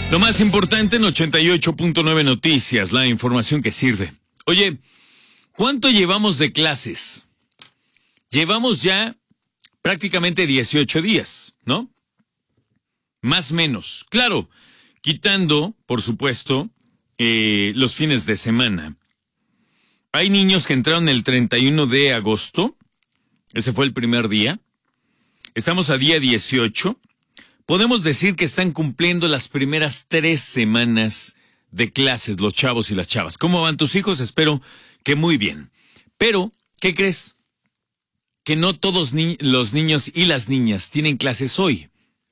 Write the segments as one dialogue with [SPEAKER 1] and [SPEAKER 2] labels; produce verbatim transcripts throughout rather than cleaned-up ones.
[SPEAKER 1] Lo más importante en ochenta y ocho punto nueve Noticias, la información que sirve. Oye, ¿cuánto llevamos de clases? Llevamos ya prácticamente dieciocho días, ¿no? Más o menos. Claro, quitando, por supuesto, eh, los fines de semana. Hay niños que entraron el treinta y uno de agosto. Ese fue el primer día. Estamos a día dieciocho. Podemos decir que están cumpliendo las primeras tres semanas de clases los chavos y las chavas. ¿Cómo van tus hijos? Espero que muy bien. Pero, ¿qué crees? Que no todos ni- los niños y las niñas tienen clases hoy.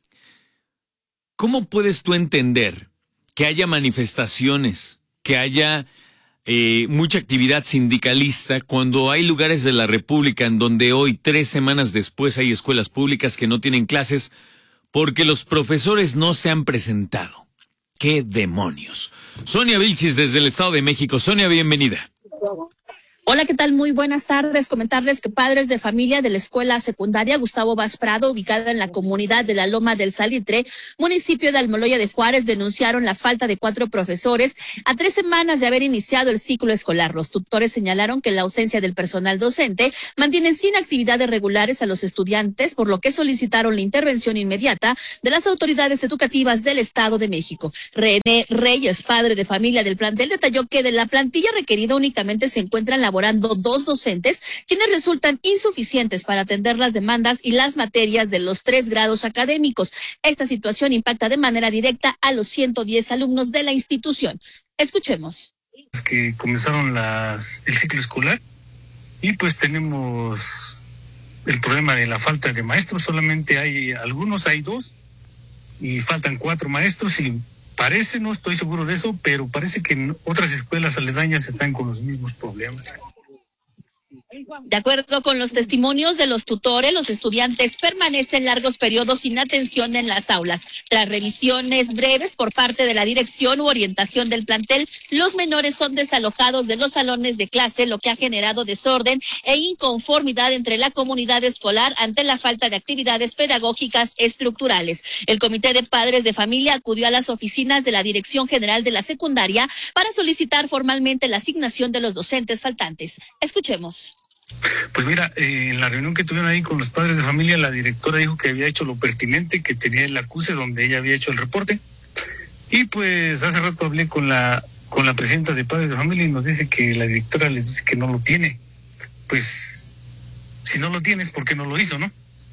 [SPEAKER 1] ¿Cómo puedes tú entender que haya manifestaciones, que haya eh, mucha actividad sindicalista cuando hay lugares de la República en donde hoy, tres semanas después, hay escuelas públicas que no tienen clases porque los profesores no se han presentado? ¡Qué demonios! Sonia Vilchis desde el Estado de México. Sonia, bienvenida.
[SPEAKER 2] Hola, ¿qué tal? Muy buenas tardes. Comentarles que padres de familia de la escuela secundaria Gustavo Vaz Prado, ubicada en la comunidad de la Loma del Salitre, municipio de Almoloya de Juárez, denunciaron la falta de cuatro profesores a tres semanas de haber iniciado el ciclo escolar. Los tutores señalaron que la ausencia del personal docente mantiene sin actividades regulares a los estudiantes, por lo que solicitaron la intervención inmediata de las autoridades educativas del Estado de México. René Reyes, padre de familia del plantel, detalló que de la plantilla requerida únicamente se encuentran laborando dos docentes, quienes resultan insuficientes para atender las demandas y las materias de los tres grados académicos. Esta situación impacta de manera directa a los ciento diez alumnos de la institución. Escuchemos.
[SPEAKER 3] Es que comenzaron las, el ciclo escolar y pues tenemos el problema de la falta de maestros. Solamente hay algunos, hay dos y faltan cuatro maestros y parece, no estoy seguro de eso, pero parece que en otras escuelas aledañas están con los mismos problemas.
[SPEAKER 2] De acuerdo con los testimonios de los tutores, los estudiantes permanecen largos periodos sin atención en las aulas. Tras revisiones breves por parte de la dirección u orientación del plantel, los menores son desalojados de los salones de clase, lo que ha generado desorden e inconformidad entre la comunidad escolar ante la falta de actividades pedagógicas estructurales. El Comité de Padres de Familia acudió a las oficinas de la Dirección General de la Secundaria para solicitar formalmente la asignación de los docentes faltantes. Escuchemos.
[SPEAKER 3] Pues mira, eh, en la reunión que tuvieron ahí con los padres de familia, la directora dijo que había hecho lo pertinente, que tenía el acuse donde ella había hecho el reporte. Y pues hace rato hablé con la con la presidenta de padres de familia y nos dice que la directora les dice que no lo tiene. Pues si no lo tienes, ¿por qué no lo hizo, no?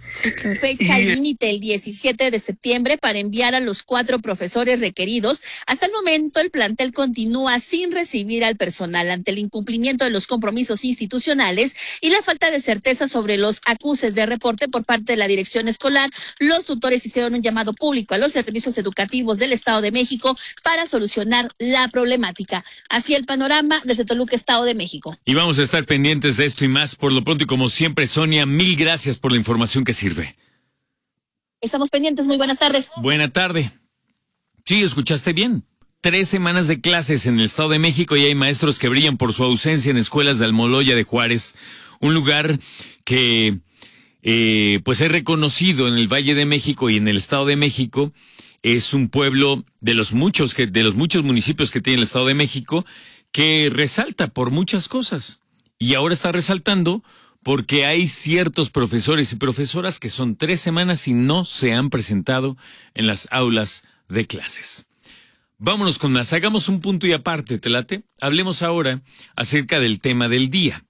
[SPEAKER 2] Fecha límite el diecisiete de septiembre para enviar a los cuatro profesores requeridos. Hasta el momento el plantel continúa sin recibir al personal ante el incumplimiento de los compromisos institucionales y la falta de certeza sobre los acuses de reporte por parte de la dirección escolar. Los tutores hicieron un llamado público a los servicios educativos del Estado de México para solucionar la problemática. Así el panorama desde Toluca, Estado de México.
[SPEAKER 1] Y vamos a estar pendientes de esto y más. Por lo pronto y como siempre, Sonia, mil gracias por la información que sirve.
[SPEAKER 2] Estamos pendientes, muy buenas tardes.
[SPEAKER 1] Buena tarde. Sí, escuchaste bien. Tres semanas de clases en el Estado de México y hay maestros que brillan por su ausencia en escuelas de Almoloya de Juárez, un lugar que eh, pues es reconocido en el Valle de México y en el Estado de México. Es un pueblo de los muchos que de los muchos municipios que tiene el Estado de México que resalta por muchas cosas y ahora está resaltando porque hay ciertos profesores y profesoras que son tres semanas y no se han presentado en las aulas de clases. Vámonos con más, hagamos un punto y aparte, ¿te late? Hablemos ahora acerca del tema del día.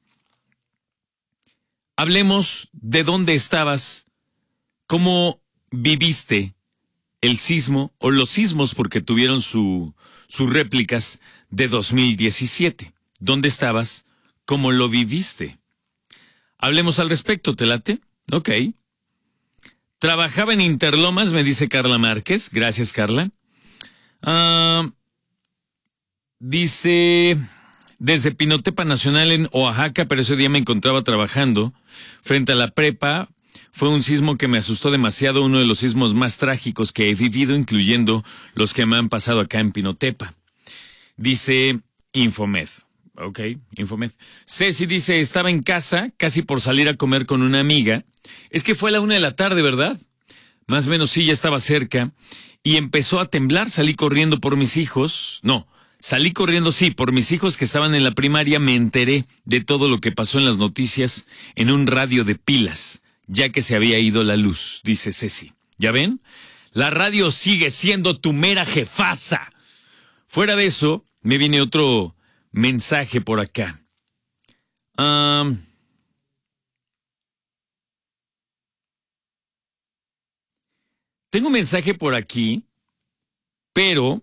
[SPEAKER 1] Hablemos de dónde estabas, cómo viviste el sismo o los sismos porque tuvieron su, sus réplicas de dos mil diecisiete. ¿Dónde estabas? ¿Cómo lo viviste? Hablemos al respecto, ¿te late? Ok. Trabajaba en Interlomas, me dice Carla Márquez. Gracias, Carla. Uh, dice, desde Pinotepa Nacional en Oaxaca, pero ese día me encontraba trabajando frente a la prepa. Fue un sismo que me asustó demasiado, uno de los sismos más trágicos que he vivido, incluyendo los que me han pasado acá en Pinotepa. Dice Infomed. Ok, Infomed. Ceci dice, estaba en casa, casi por salir a comer con una amiga. Es que fue a la una de la tarde, ¿verdad? más o menos sí, ya estaba cerca, y empezó a temblar. Salí corriendo por mis hijos, no, salí corriendo, sí, por mis hijos que estaban en la primaria. Me enteré de todo lo que pasó en las noticias en un radio de pilas, ya que se había ido la luz, dice Ceci. ¿Ya ven? La radio sigue siendo tu mera jefaza. Fuera de eso, me viene otro mensaje por acá. Um, tengo un mensaje por aquí, pero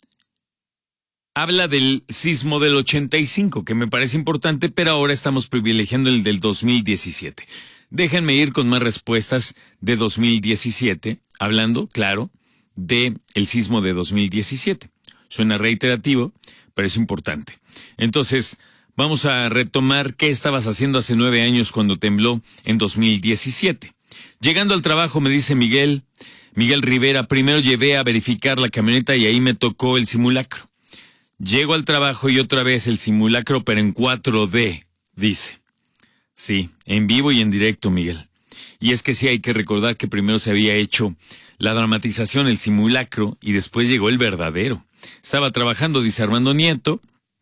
[SPEAKER 1] habla del sismo del ochenta y cinco, que me parece importante, pero ahora estamos privilegiando el del dos mil diecisiete. Déjenme ir con más respuestas de dos mil diecisiete, hablando, claro, de el sismo de dos mil diecisiete. Suena reiterativo, pero es importante. Entonces, vamos a retomar qué estabas haciendo hace nueve años cuando tembló en dos mil diecisiete. Llegando al trabajo, me dice Miguel, Miguel Rivera, primero llevé a verificar la camioneta y ahí me tocó el simulacro. Llego al trabajo y otra vez el simulacro, pero en cuatro D, dice. Sí, en vivo y en directo, Miguel. Y es que sí hay que recordar que primero se había hecho la dramatización, el simulacro, y después llegó el verdadero. Estaba trabajando, dice Armando Nieto.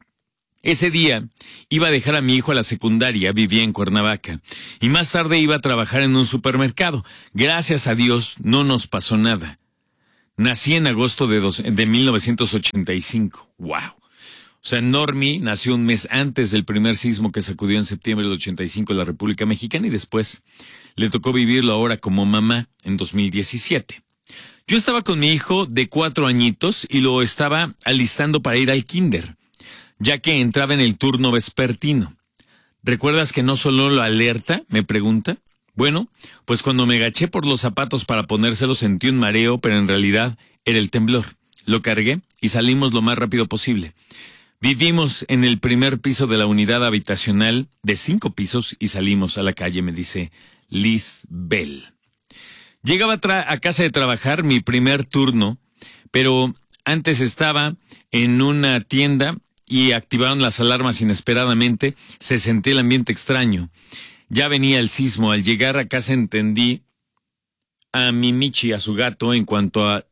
[SPEAKER 1] Ese día iba a dejar a mi hijo a la secundaria, vivía en Cuernavaca, y más tarde iba a trabajar en un supermercado. Gracias a Dios no nos pasó nada. Nací en agosto de, dos, de mil novecientos ochenta y cinco. ¡Wow! O sea, Normi nació un mes antes del primer sismo que sacudió en septiembre del ochenta y cinco en la República Mexicana, y después le tocó vivirlo ahora como mamá en dos mil diecisiete. Yo estaba con mi hijo de cuatro añitos y lo estaba alistando para ir al kinder, ya que entraba en el turno vespertino. ¿Recuerdas que no sonó la alerta?, me pregunta. Bueno, pues cuando me agaché por los zapatos para ponérselos sentí un mareo, pero en realidad era el temblor. Lo cargué y salimos lo más rápido posible. Vivimos en el primer piso de la unidad habitacional de cinco pisos y salimos a la calle, me dice Liz Bell. Llegaba a casa de trabajar, mi primer turno, pero antes estaba en una tienda y activaron las alarmas inesperadamente. Se sentía el ambiente extraño. Ya venía el sismo. Al llegar a casa entendí a mi Michi, a su gato, en cuanto a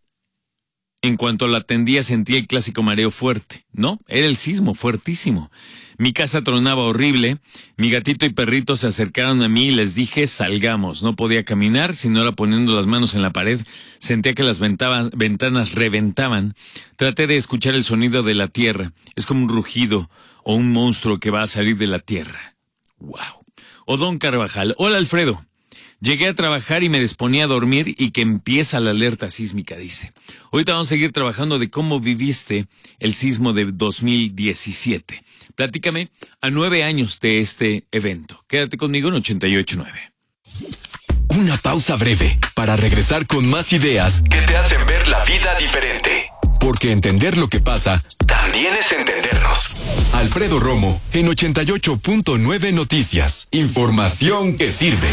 [SPEAKER 1] En cuanto la atendía sentía el clásico mareo fuerte. No, era el sismo, fuertísimo. Mi casa tronaba horrible. Mi gatito y perrito se acercaron a mí y les dije, salgamos. No podía caminar, sino era poniendo las manos en la pared. Sentía que las ventanas, ventanas reventaban. Traté de escuchar el sonido de la tierra. Es como un rugido o un monstruo que va a salir de la tierra. ¡Wow! Odón Carvajal. Hola, Alfredo. Llegué a trabajar y me disponía a dormir y que empieza la alerta sísmica, dice. Ahorita vamos a seguir trabajando de cómo viviste el sismo de dos mil diecisiete. Platícame a nueve años de este evento. Quédate conmigo en ochenta y ocho punto nueve.
[SPEAKER 4] Una pausa breve para regresar con más ideas que te hacen ver la vida diferente. Porque entender lo que pasa también es entendernos. Alfredo Romo en ochenta y ocho punto nueve Noticias. Información que sirve.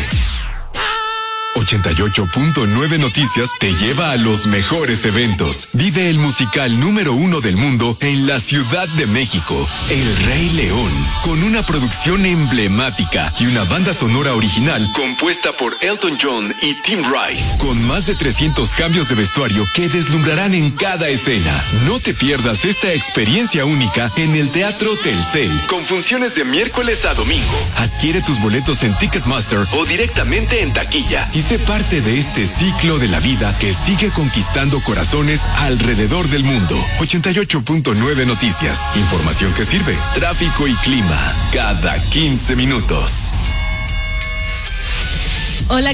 [SPEAKER 4] ochenta y ocho punto nueve Noticias te lleva a los mejores eventos. Vive el musical número uno del mundo en la Ciudad de México, El Rey León, con una producción emblemática y una banda sonora original compuesta por Elton John y Tim Rice, con más de trescientos cambios de vestuario que deslumbrarán en cada escena. No te pierdas esta experiencia única en el Teatro Telcel, con funciones de miércoles a domingo. Adquiere tus boletos en Ticketmaster o directamente en taquilla y sé parte de este ciclo de la vida que sigue conquistando corazones alrededor del mundo. ochenta y ocho punto nueve Noticias. Información que sirve. Tráfico y clima cada quince minutos.
[SPEAKER 2] Hola.